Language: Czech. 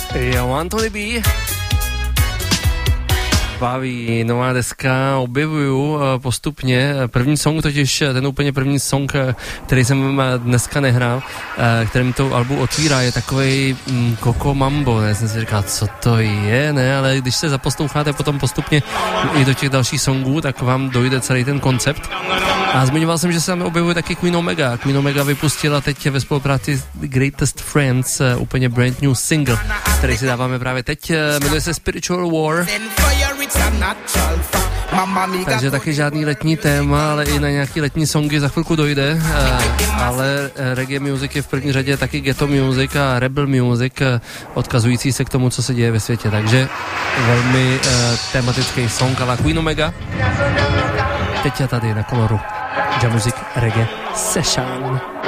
Jo, Anthony B. Baví nová deska, objevuju postupně. První song totiž, ten úplně první song, který jsem dneska nehrál, kterým to albu otvírá, je takovej Coco Mambo, ne? Jsem si říkal, co to je, ne? Ale když se zaposloucháte potom postupně i do těch dalších songů, tak vám dojde celý ten koncept. A zmiňoval jsem, že se tam objevuje taky Queen Omega. Queen Omega vypustila teď ve spolupráci s Greatest Friends úplně brand new single, který si dáváme právě teď. Jmenuje se Spiritual War. Takže taky žádný letní téma, ale i na nějaký letní songy za chvilku dojde, ale reggae music je v první řadě taky ghetto music a rebel music, odkazující se k tomu, co se děje ve světě, takže velmi tematický song, ale Queen Omega teď je tady na Koloru Jam Music Reggae Session.